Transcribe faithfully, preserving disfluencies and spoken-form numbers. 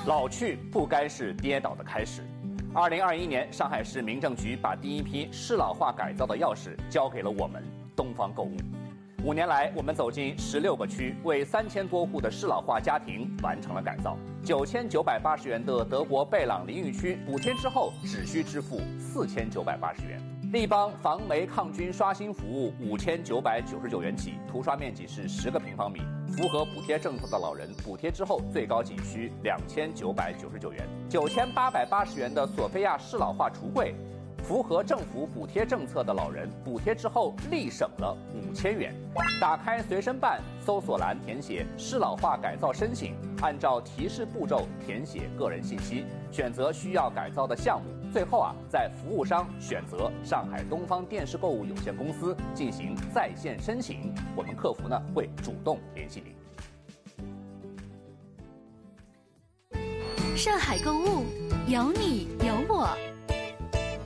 老去不该是跌倒的开始。二零二一年，上海市民政局把第一批适老化改造的钥匙交给了我们东方购物。五年来，我们走进十六个区，为三千多户的适老化家庭完成了改造。九千九百八十元的德国贝朗淋浴区，补贴之后只需支付四千九百八十元。立邦防霉抗菌刷新服务五千九百九十九元起，涂刷面积是十个平方米，符合补贴政策的老人，补贴之后最高仅需两千九百九十九元。九千八百八十元的索菲亚适老化橱柜，符合政府补贴政策的老人，补贴之后立省了五千元。打开随身办，搜索栏填写适老化改造申请，按照提示步骤填写个人信息，选择需要改造的项目。最后啊，在服务商选择上海东方电视购物有限公司进行在线申请，我们客服呢会主动联系您。 上海购物，有你有我。